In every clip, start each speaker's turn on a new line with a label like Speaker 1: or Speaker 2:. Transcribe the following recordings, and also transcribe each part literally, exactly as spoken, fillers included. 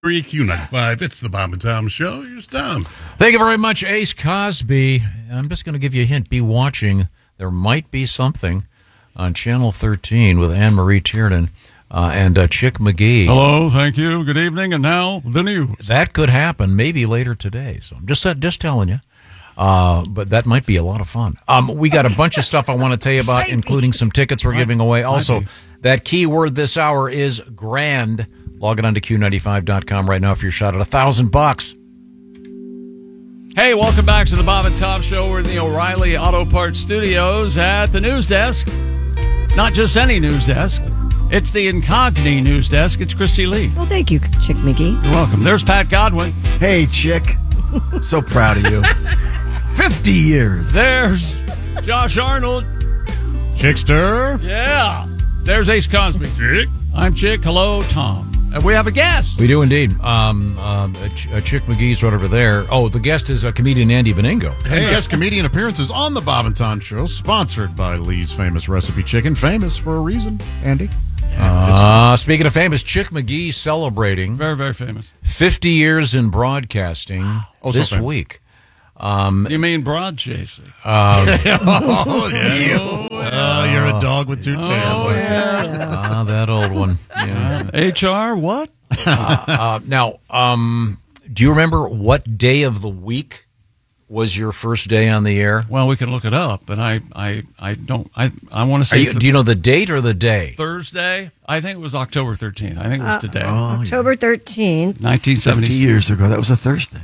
Speaker 1: three Q ninety-five. It's the Bob and Tom Show. Here's Tom.
Speaker 2: Thank you very much, Ace Cosby. I'm just going to give you a hint. Be watching. There might be something on Channel thirteen with Anne-Marie Tiernan uh, and uh, Chick McGee.
Speaker 3: Hello, thank you. Good evening, and now the news.
Speaker 2: That could happen maybe later today. So I'm just just telling you. Uh, but that might be a lot of fun. Um, we got a bunch of stuff I want to tell you about, including some tickets we're giving away. Also, that key word this hour is grand. Log it on to Q ninety-five dot com right now if you're shot at a thousand bucks.
Speaker 3: Hey, welcome back to the Bob and Tom Show. We're in the O'Reilly Auto Parts Studios at the news desk. Not just any news desk. It's the Incogni news desk. It's Christy Lee.
Speaker 4: Well, thank you, Chick McGee.
Speaker 3: You're welcome. There's Pat Godwin.
Speaker 5: Hey, Chick. So proud of you. fifty years.
Speaker 3: There's Josh Arnold.
Speaker 1: Chickster.
Speaker 3: Yeah. There's Ace Cosby.
Speaker 1: Chick.
Speaker 3: I'm Chick. Hello, Tom. And we have a guest.
Speaker 2: We do indeed. Um, um, a, Ch- a Chick McGee's right over there. Oh, the guest is uh, comedian Andy Beningo.
Speaker 1: And guest comedian appearances on the Bob and Tom Show, sponsored by Lee's Famous Recipe Chicken. Famous for a reason, Andy.
Speaker 2: Uh, speaking of famous, Chick McGee celebrating
Speaker 3: Very, very famous.
Speaker 2: fifty years in broadcasting
Speaker 1: Oh, so
Speaker 2: this
Speaker 1: famous.
Speaker 2: week. Um,
Speaker 3: You mean broad chasing?
Speaker 1: oh, yeah. Oh, you're a dog with two tails.
Speaker 3: Oh, yeah.
Speaker 2: ah, that old one. Yeah.
Speaker 3: H R, what?
Speaker 2: Uh, uh, now, um, do you remember what day of the week was your first day on the air?
Speaker 3: Well, we can look it up, but I, I, I don't. I, I want to
Speaker 2: Are
Speaker 3: say.
Speaker 2: you, do you know the date or the day?
Speaker 3: Thursday? I think it was October thirteenth. I think it was
Speaker 4: Uh,
Speaker 3: today.
Speaker 5: Oh,
Speaker 4: October thirteenth.
Speaker 3: nineteen
Speaker 5: fifty
Speaker 3: seventy.
Speaker 5: years ago. That was a Thursday.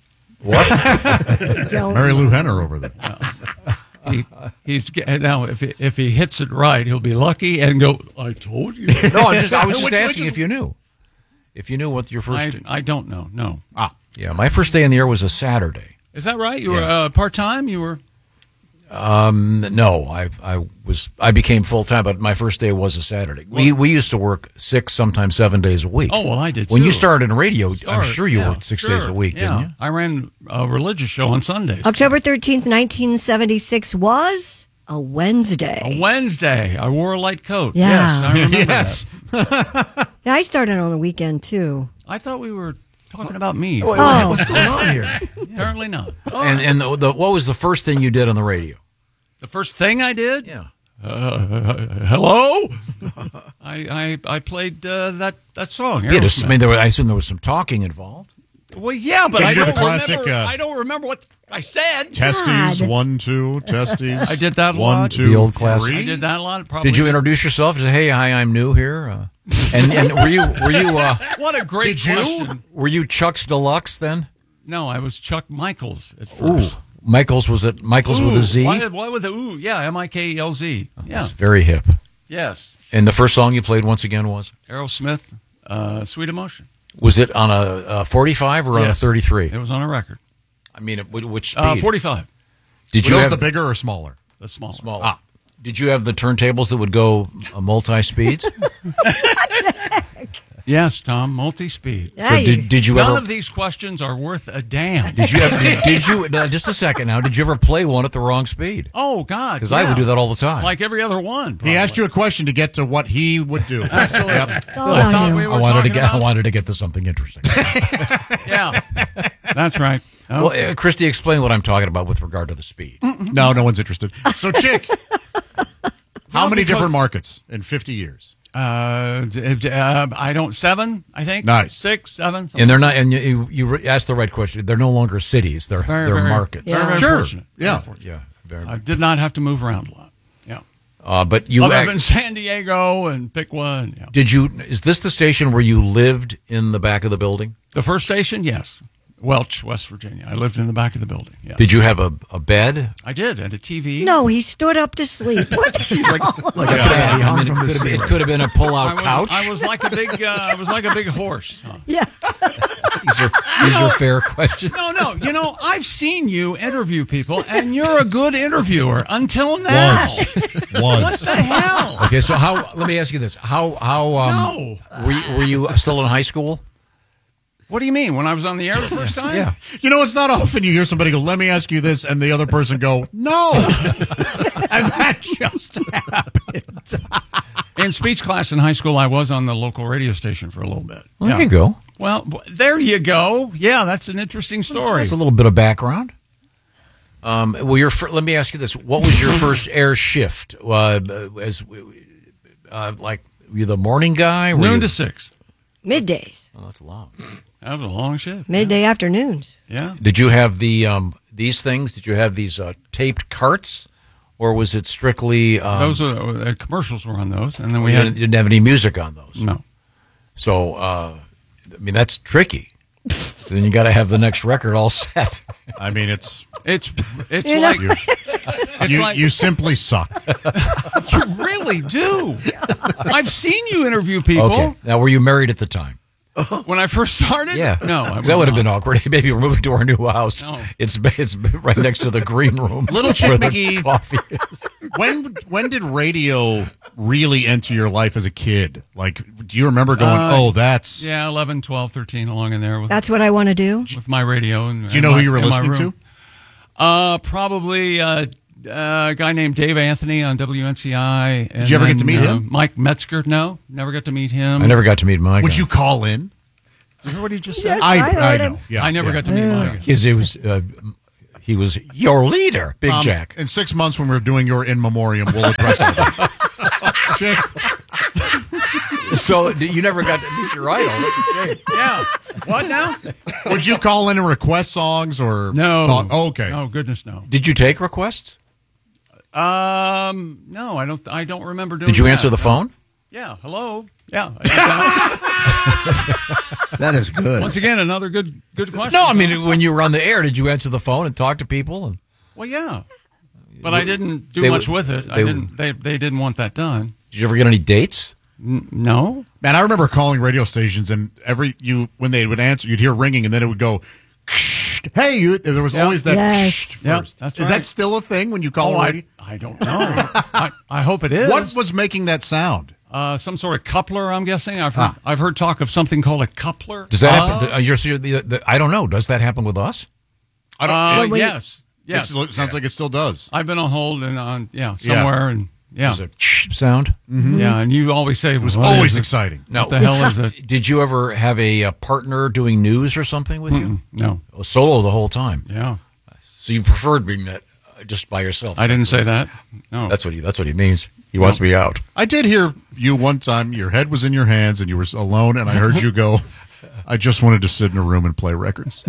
Speaker 4: Don't
Speaker 1: Mary Lou Henner over there.
Speaker 3: He, he's now if he, if he hits it right, he'll be lucky and go. I told you.
Speaker 2: No, I'm just, I was just
Speaker 1: Which-
Speaker 2: asking
Speaker 1: which is-
Speaker 2: if you knew. If you knew what your first.
Speaker 3: I, I don't know. No.
Speaker 2: ah, yeah, my first day on the air was a Saturday.
Speaker 3: Is that right? You were
Speaker 2: Yeah.
Speaker 3: uh, part time. You were.
Speaker 2: Um, no, I I was I became full time, but my first day was a Saturday. We we used to work six, sometimes seven days a week.
Speaker 3: Oh well, I did.
Speaker 2: When
Speaker 3: too.
Speaker 2: you started in radio, I'm
Speaker 3: Start,
Speaker 2: sure you
Speaker 3: yeah,
Speaker 2: worked six
Speaker 3: sure,
Speaker 2: days a week,
Speaker 3: yeah.
Speaker 2: didn't you?
Speaker 3: I ran a religious show on Sundays.
Speaker 4: October thirteenth, nineteen seventy-six was a Wednesday.
Speaker 3: A Wednesday. I wore a light coat.
Speaker 4: Yeah.
Speaker 3: Yes, I remember
Speaker 1: Yes.
Speaker 3: that.
Speaker 4: Yeah, I started on the weekend, too.
Speaker 3: I thought we were talking about me.
Speaker 5: Wait,
Speaker 4: Oh.
Speaker 5: What's going on here?
Speaker 3: Apparently not. Oh,
Speaker 2: And and the, the, what was the first thing you did on the radio?
Speaker 3: the first thing I did.
Speaker 2: Yeah.
Speaker 3: Uh, hello. I, I I played uh, that that song.
Speaker 2: Yeah, just, I
Speaker 3: Aerosmith.
Speaker 2: mean, there was, I assume there was some talking involved.
Speaker 3: Well, yeah, but
Speaker 1: Can
Speaker 3: I
Speaker 1: you do
Speaker 3: don't
Speaker 1: the classic,
Speaker 3: remember.
Speaker 1: uh,
Speaker 3: I don't remember what I said.
Speaker 1: Testes,
Speaker 4: God.
Speaker 1: one, two, testes.
Speaker 3: I did that a
Speaker 1: One,
Speaker 3: lot.
Speaker 1: two,
Speaker 2: The old classic.
Speaker 1: three.
Speaker 3: I did that a lot. Probably.
Speaker 2: Did you introduce yourself? Say, hey, hi, I'm new here. Uh, and and were you were you uh,
Speaker 3: What a great
Speaker 1: Did you?
Speaker 3: question.
Speaker 2: were you Chuck's Deluxe then?
Speaker 3: No, I was Chuck Michaels at
Speaker 2: Ooh,
Speaker 3: first.
Speaker 2: Michaels was it? Michaels with a Z.
Speaker 3: Why, why with the ooh? Yeah, M I K E L Z. Yeah.
Speaker 2: That's very hip.
Speaker 3: Yes.
Speaker 2: And the first song you played once again was
Speaker 3: Aerosmith, uh, Sweet Emotion.
Speaker 2: was it on a, a forty-five or on a
Speaker 3: Yes.
Speaker 2: thirty-three?
Speaker 3: It was on a record.
Speaker 2: I mean, at which speed?
Speaker 3: Uh, forty-five.
Speaker 2: Did you
Speaker 1: Were those
Speaker 2: have
Speaker 1: the bigger or smaller?
Speaker 3: The small.
Speaker 2: small?
Speaker 1: Ah.
Speaker 2: Did you have the turntables that would go uh, multi speeds?
Speaker 3: Yes, Tom, multi-speed.
Speaker 4: Yeah,
Speaker 2: so
Speaker 4: you-
Speaker 2: did, did you
Speaker 3: None
Speaker 2: ever?
Speaker 3: of these questions are worth a damn.
Speaker 2: Did you ever? Did, did you? No, just a second now. Did you ever play one at the wrong speed?
Speaker 3: Oh, God.
Speaker 2: Because I would do that all the time.
Speaker 3: Like every other one.
Speaker 1: He
Speaker 3: probably.
Speaker 1: asked you a question to get to what he would do.
Speaker 3: Absolutely.
Speaker 1: Yep.
Speaker 4: all
Speaker 3: I
Speaker 4: on
Speaker 3: thought
Speaker 4: you.
Speaker 3: we were
Speaker 2: I wanted to
Speaker 3: talking
Speaker 2: get. I
Speaker 3: about-
Speaker 2: wanted to get to something interesting.
Speaker 3: Yeah. That's right. Oh.
Speaker 2: Well, uh, Christy, explain what I'm talking about with regard to the speed.
Speaker 1: No, no one's interested. So, Chick, how
Speaker 3: No,
Speaker 1: many
Speaker 3: because-
Speaker 1: different markets in fifty years?
Speaker 3: Uh, d- d- uh, I don't, seven, I think.
Speaker 1: Nice.
Speaker 3: Six, seven. something.
Speaker 2: And they're not. And you, you, you re- asked the right question. They're no longer cities. They're
Speaker 3: Very,
Speaker 2: they're
Speaker 3: very-
Speaker 2: markets.
Speaker 3: Very, very
Speaker 1: Sure.
Speaker 3: fortunate.
Speaker 1: Yeah.
Speaker 3: Very fortunate.
Speaker 2: Yeah. Very.
Speaker 3: I did not have to move around a lot. Yeah.
Speaker 2: Uh, but you
Speaker 3: Other
Speaker 2: act-
Speaker 3: than San Diego and pick one. Yeah.
Speaker 2: did you? Is this the station where you lived in the back of the building?
Speaker 3: The first station, yes. Welch, West Virginia. I lived in the back of the building. Yeah.
Speaker 2: Did you have a, a bed?
Speaker 3: I did, and a T V.
Speaker 4: No, he stood up to sleep. What the hell?
Speaker 5: Like, like a bed. He hung
Speaker 2: I mean,
Speaker 5: from
Speaker 2: it
Speaker 5: the
Speaker 2: could have been-
Speaker 5: ceiling.
Speaker 2: it could have been a
Speaker 3: I
Speaker 2: pull-out
Speaker 3: was,
Speaker 2: couch.
Speaker 3: I was like a big, uh, I was like a big horse. Huh?
Speaker 4: Yeah.
Speaker 2: These are these are fair questions.
Speaker 3: No, no. You know, I've seen you interview people, and you're a good interviewer until now.
Speaker 1: Was.
Speaker 3: What
Speaker 1: Was.
Speaker 3: the hell?
Speaker 2: Okay, so how? Let me ask you this: How how um
Speaker 3: No.
Speaker 2: were you, were you still in high school?
Speaker 3: What do you mean? When I was on the air the first time?
Speaker 2: Yeah.
Speaker 1: You know, it's not often you hear somebody go, let me ask you this, and the other person go, no. And that just happened.
Speaker 3: In speech class in high school, I was on the local radio station for a little bit.
Speaker 2: Well,
Speaker 3: Yeah.
Speaker 2: there you go.
Speaker 3: Well, b- there you go. Yeah, that's an interesting story.
Speaker 2: That's a little bit of background. Um, well, your fir- let me ask you this: what was your first air shift? Uh, as uh, like, were you the morning guy? Were
Speaker 3: Noon
Speaker 2: you-
Speaker 3: to six.
Speaker 4: Middays,
Speaker 2: Oh, that's long.
Speaker 3: That was a long shift.
Speaker 4: midday afternoons.
Speaker 3: Yeah.
Speaker 2: Did you have the um, these things? Did you have these uh, taped carts, or was it strictly um,
Speaker 3: Those were, uh, commercials were on those, and then we
Speaker 2: we
Speaker 3: had
Speaker 2: didn't, didn't have any music on those?
Speaker 3: no.
Speaker 2: So, uh, I mean, that's tricky. Then you got to have the next record all set.
Speaker 1: I mean, it's
Speaker 3: It's it's
Speaker 4: You know-
Speaker 3: like
Speaker 1: you,
Speaker 3: it's
Speaker 1: you,
Speaker 3: like
Speaker 1: you simply suck.
Speaker 3: you really do. I've seen you interview people.
Speaker 2: Okay. Now, were you married at the time?
Speaker 3: When I first started.
Speaker 2: Yeah.
Speaker 3: No, I
Speaker 2: 'Cause
Speaker 3: was
Speaker 2: that would have
Speaker 3: not.
Speaker 2: been awkward. Maybe we're moving to our new house.
Speaker 3: No.
Speaker 2: It's it's right next to the green room.
Speaker 1: Little Chick
Speaker 2: where the
Speaker 1: McGee.
Speaker 2: coffee is.
Speaker 1: When when did radio really enter your life as a kid? Like, do you remember going,
Speaker 3: Uh,
Speaker 1: oh, that's...
Speaker 3: Yeah, eleven, twelve, thirteen, along in there with,
Speaker 4: That's what I want to do.
Speaker 3: with my radio. And,
Speaker 1: Do you know who you were listening to?
Speaker 3: Uh, probably uh, uh, a guy named Dave Anthony on W N C I. And
Speaker 1: Did you ever get to
Speaker 3: then,
Speaker 1: meet
Speaker 3: uh,
Speaker 1: him?
Speaker 3: Mike Metzger? No, never got to meet him.
Speaker 2: I never got to meet Mike.
Speaker 1: Would you call in?
Speaker 3: Did you hear what he just said?
Speaker 4: Yes. I heard him.
Speaker 1: know. Yeah,
Speaker 3: I never
Speaker 1: yeah.
Speaker 3: got to meet Mike.
Speaker 2: Because he was uh, he was your leader, Big
Speaker 1: Um,
Speaker 2: Jack.
Speaker 1: In six months, when we're doing your in memoriam, we'll address it. Chick,
Speaker 2: So d- you never got to meet your idol. That's a shame.
Speaker 3: Yeah. What now?
Speaker 1: would you call in and request songs or
Speaker 3: No.
Speaker 1: talk? Oh, okay.
Speaker 3: Oh goodness, no.
Speaker 2: Did you take requests?
Speaker 3: Um, no, I don't. I don't remember doing.
Speaker 2: Did you
Speaker 3: that.
Speaker 2: answer the phone?
Speaker 3: Yeah. Hello. Yeah.
Speaker 5: That is good.
Speaker 3: Once again, another good good question.
Speaker 2: No, I mean when you were on the air, did you answer the phone and talk to people? And
Speaker 3: Well, yeah, but I didn't do
Speaker 2: They
Speaker 3: much
Speaker 2: would-
Speaker 3: with it. I
Speaker 2: they
Speaker 3: didn't. They they didn't want that done.
Speaker 2: did you ever get any dates?
Speaker 3: N- no.
Speaker 1: Man, I remember calling radio stations, and every you when they would answer, you'd hear ringing, and then it would go, "Hey, you." There was
Speaker 3: Yeah.
Speaker 1: always that
Speaker 4: Yes.
Speaker 1: first.
Speaker 3: Yeah, that's
Speaker 1: Is
Speaker 3: right.
Speaker 1: that still a thing when you call
Speaker 3: Oh,
Speaker 1: radio?
Speaker 3: I, I don't know. I, I hope it is.
Speaker 1: What was making that sound?
Speaker 3: Uh, some sort of coupler, I'm guessing. I've heard, I've heard talk of something called a coupler.
Speaker 2: Does that
Speaker 1: Uh,
Speaker 2: happen? Uh, you're, so you're the, the, I don't know. Does that happen with us?
Speaker 1: I don't.
Speaker 3: Uh,
Speaker 1: it,
Speaker 4: wait.
Speaker 3: yes. Yes.
Speaker 1: it sounds like it still does.
Speaker 3: I've been on hold and on, yeah, somewhere. And yeah.
Speaker 2: There's a sound.
Speaker 3: Yeah. And you always say,
Speaker 1: It was
Speaker 3: "What
Speaker 1: always
Speaker 3: is it?
Speaker 1: exciting.
Speaker 2: No.
Speaker 3: What the hell is it?
Speaker 2: Did you ever have a, uh partner doing news or something with you?
Speaker 3: No.
Speaker 2: Oh, solo the whole time.
Speaker 3: Yeah.
Speaker 2: So you preferred being that uh, just by yourself?
Speaker 3: I didn't say that. No.
Speaker 2: That's what he. That's what he means. He wants me out.
Speaker 1: I did hear you one time. Your head was in your hands, and you were alone, and I heard you go, "I just wanted to sit in a room and play records."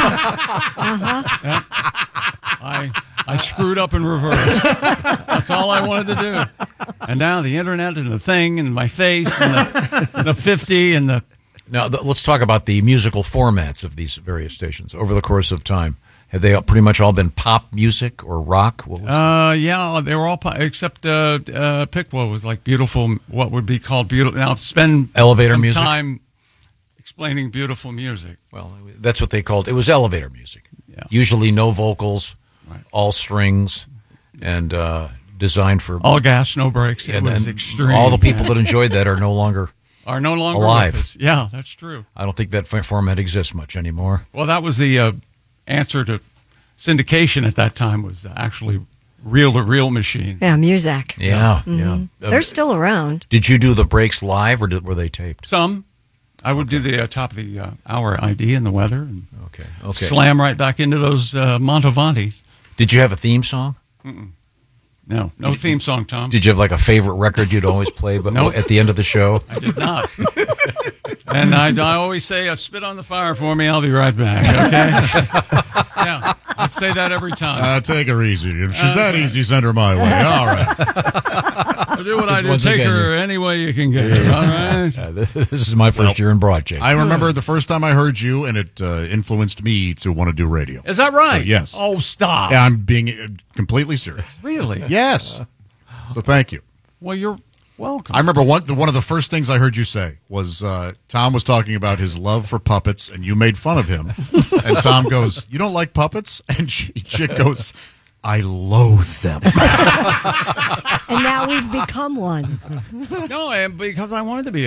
Speaker 3: I I screwed up in reverse. That's all I wanted to do. And now the internet and the thing and my face and the, and the fifty and the
Speaker 2: Now th- let's talk about the musical formats of these various stations over the course of time. Have they all- pretty much all been pop music or rock? What was
Speaker 3: uh yeah they were all po- except uh, uh Pickwa was like beautiful, what would be called beautiful. Now spend
Speaker 2: Elevator
Speaker 3: some
Speaker 2: music?
Speaker 3: time explaining beautiful music.
Speaker 2: well, that's what they called it. Was elevator music.
Speaker 3: Yeah.
Speaker 2: Usually no vocals,
Speaker 3: Right.
Speaker 2: all strings, and uh, designed for
Speaker 3: All gas, no brakes. It
Speaker 2: and,
Speaker 3: was
Speaker 2: and
Speaker 3: extreme.
Speaker 2: all the people that enjoyed that are no longer.
Speaker 3: are no longer
Speaker 2: alive.
Speaker 3: with us. Yeah, that's true.
Speaker 2: I don't think that f- format exists much anymore.
Speaker 3: Well, that was the uh, answer to syndication at that time, was actually reel-to-reel machines.
Speaker 4: Yeah, Muzak.
Speaker 2: Yeah, yeah. Uh,
Speaker 4: They're still around.
Speaker 2: did you do the breaks live or did, were they taped?
Speaker 3: Some. I would do the uh, top of the uh, hour I D and the weather and
Speaker 2: Okay, okay.
Speaker 3: slam right back into those uh, Montavantes.
Speaker 2: Did you have a theme song?
Speaker 3: No, no theme song, Tom.
Speaker 2: Did you have like a favorite record you'd always play, but
Speaker 3: Nope.
Speaker 2: at the end of the show?
Speaker 3: I did not. And I, I always say, uh, spit on the fire for me, I'll be right back, okay? Yeah, I'd say that every time.
Speaker 1: Uh, take her easy. If she's that easy, send her my way. All right.
Speaker 3: I do what I
Speaker 2: Just
Speaker 3: do,
Speaker 2: once
Speaker 3: take
Speaker 2: again,
Speaker 3: her
Speaker 2: you-
Speaker 3: any way you can get her, all right?
Speaker 2: Uh, this, this is my first year in broadcast.
Speaker 1: I remember the first time I heard you, and it uh, influenced me to want to do radio.
Speaker 3: Is that right?
Speaker 1: So, yes.
Speaker 3: Oh, stop.
Speaker 1: Yeah, I'm being uh, completely serious.
Speaker 3: Really?
Speaker 1: Yes. So thank you.
Speaker 3: Well, you're welcome.
Speaker 1: I remember one the, one of the first things I heard you say was uh, Tom was talking about his love for puppets, and you made fun of him. And Tom goes, "You don't like puppets?" And she, Chick goes, "I loathe them."
Speaker 4: And now we've become one.
Speaker 3: No, and because I wanted to be a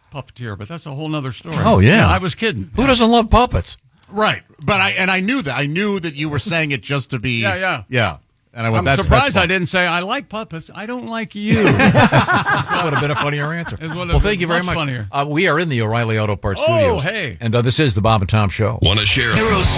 Speaker 3: puppeteer, but that's a whole nother story.
Speaker 2: Oh, yeah.
Speaker 3: I was kidding.
Speaker 2: Who doesn't love puppets?
Speaker 1: Right, but I and I knew that I knew that you were saying it just to be
Speaker 3: Yeah, yeah.
Speaker 1: yeah. And I went.
Speaker 3: I'm
Speaker 1: that's,
Speaker 3: surprised
Speaker 1: that's fun.
Speaker 3: I didn't say I like puppets. I don't like you.
Speaker 2: That would have been a funnier answer.
Speaker 3: It would have
Speaker 2: Well, thank
Speaker 3: been
Speaker 2: you very
Speaker 3: much
Speaker 2: much.
Speaker 3: funnier.
Speaker 2: Uh, we are in the O'Reilly Auto Parts
Speaker 3: Oh,
Speaker 2: Studios.
Speaker 3: hey.
Speaker 2: And uh, this is the Bob and Tom Show.
Speaker 6: Want to share Heroes